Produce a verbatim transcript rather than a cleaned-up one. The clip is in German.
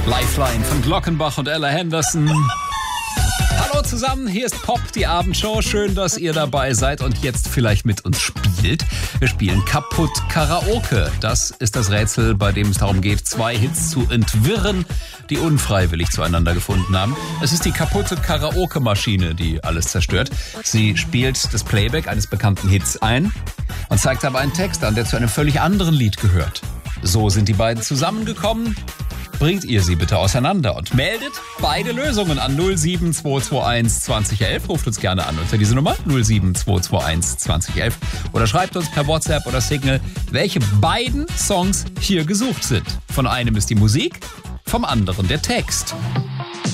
Lifeline von Glockenbach und Ella Henderson. Hallo zusammen, hier ist Pop, die Abendshow. Schön, dass ihr dabei seid und jetzt vielleicht mit uns spielt. Wir spielen Kaputt Karaoke. Das ist das Rätsel, bei dem es darum geht, zwei Hits zu entwirren, die unfreiwillig zueinander gefunden haben. Es ist die kaputte Karaoke-Maschine, die alles zerstört. Sie spielt das Playback eines bekannten Hits ein und zeigt aber einen Text an, der zu einem völlig anderen Lied gehört. So sind die beiden zusammengekommen. Bringt ihr sie bitte auseinander und meldet beide Lösungen an null sieben zwei zwei eins zwanzig elf. Ruft uns gerne an unter diese Nummer null sieben zwei zwei eins zwanzig elf oder schreibt uns per WhatsApp oder Signal, welche beiden Songs hier gesucht sind. Von einem ist die Musik, vom anderen der Text.